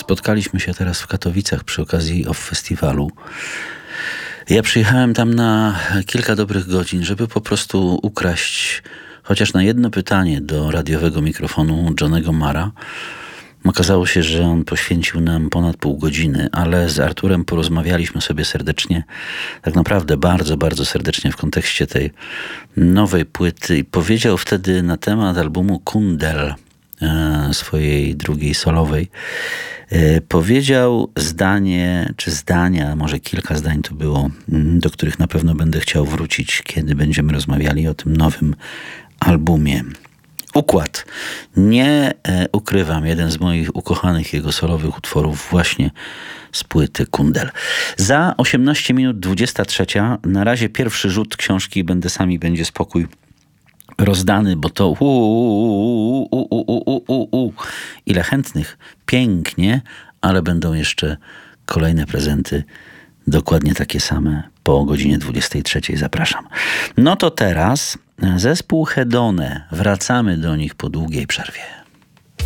spotkaliśmy się teraz w Katowicach przy okazji OFF Festiwalu. Ja przyjechałem tam na kilka dobrych godzin, żeby po prostu ukraść chociaż na jedno pytanie do radiowego mikrofonu Johnego Marra. Okazało się, że on poświęcił nam ponad pół godziny, ale z Arturem porozmawialiśmy sobie serdecznie, tak naprawdę bardzo, bardzo serdecznie w kontekście tej nowej płyty i powiedział wtedy na temat albumu Kundel, swojej drugiej solowej, powiedział zdanie, czy zdania, może kilka zdań to było, do których na pewno będę chciał wrócić, kiedy będziemy rozmawiali o tym nowym albumie. Układ. Nie ukrywam, jeden z moich ukochanych jego solowych utworów właśnie z płyty Kundel. Za 18 minut 23. Na razie pierwszy rzut książki Będzie spokój rozdany, bo to ile chętnych, pięknie, ale będą jeszcze kolejne prezenty, dokładnie takie same po godzinie 23. Zapraszam. No to teraz zespół Hedone. Wracamy do nich po długiej przerwie.